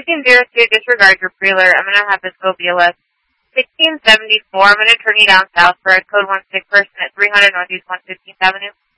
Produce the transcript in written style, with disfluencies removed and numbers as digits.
1602, disregard your prealer. I'm going to have this go BLS. 1674, I'm going to turn you down south for a code 16 person at 300 Northeast 115th Avenue.